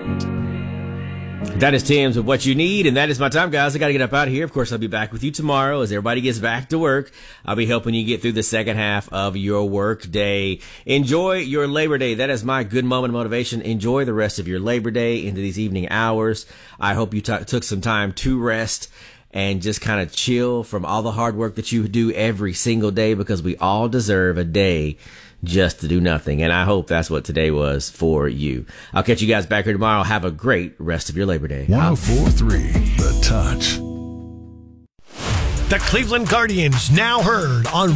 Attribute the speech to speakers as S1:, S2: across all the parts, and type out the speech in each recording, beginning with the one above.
S1: That is Tim's with What You Need, and that is my time, guys. I got to get up out of here. Of course, I'll be back with you tomorrow as everybody gets back to work. I'll be helping you get through the second half of your work day. Enjoy your Labor Day. That is my good moment of motivation. Enjoy the rest of your Labor Day into these evening hours. I hope you took some time to rest and just kind of chill from all the hard work that you do every single day, because we all deserve a day just to do nothing. And I hope that's what today was for you. I'll catch you guys back here tomorrow. Have a great rest of your Labor Day.
S2: 104.3 The Touch.
S3: The Cleveland Guardians, now heard on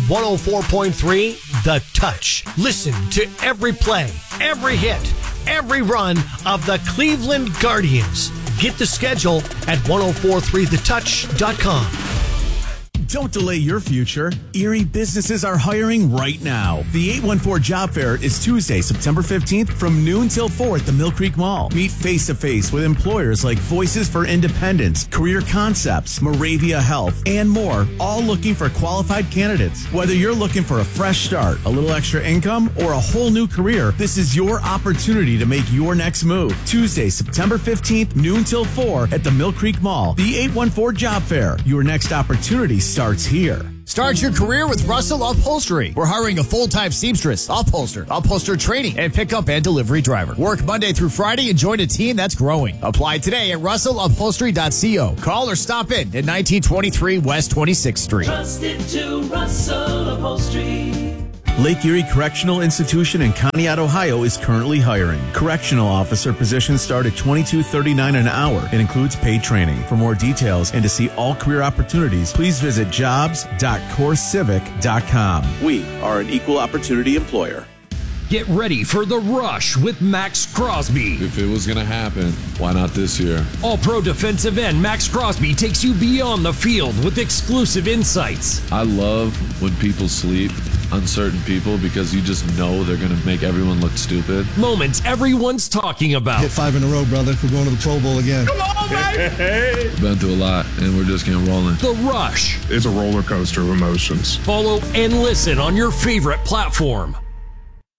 S3: 104.3 The Touch. Listen to every play, every hit, every run of the Cleveland Guardians. Get the schedule at 1043thetouch.com.
S4: Don't delay your future. Erie businesses are hiring right now. The 814 Job Fair is Tuesday, September 15th from noon till 4 at the Mill Creek Mall. Meet face-to-face with employers like Voices for Independence, Career Concepts, Moravia Health, and more, all looking for qualified candidates. Whether you're looking for a fresh start, a little extra income, or a whole new career, this is your opportunity to make your next move. Tuesday, September 15th, noon till 4 at the Mill Creek Mall. The 814 Job Fair. Your next opportunity starts here.
S5: Start your career with Russell Upholstery. We're hiring a full-time seamstress, upholster training, and pickup and delivery driver. Work Monday through Friday and join a team that's growing. Apply today at russellupholstery.co. Call or stop in at 1923 West 26th Street.
S6: Trusted to Russell Upholstery.
S4: Lake Erie Correctional Institution in Conneaut, Ohio is currently hiring. Correctional officer positions start at $22.39 an hour. It includes paid training. For more details and to see all career opportunities, please visit jobs.corecivic.com. We are an equal opportunity employer.
S7: Get ready for The Rush with Max Crosby.
S8: If it was going to happen, why not this year?
S7: All-pro defensive end Max Crosby takes you beyond the field with exclusive insights.
S8: I love when people sleep on certain people because you just know they're going to make everyone look stupid.
S7: Moments everyone's talking about.
S9: Hit 5 in a row, brother. We're going to the Pro Bowl again.
S7: Come on, baby!
S8: Been through a lot, and we're just getting rolling.
S7: The Rush.
S10: It's a roller coaster of emotions.
S7: Follow and listen on your favorite platform.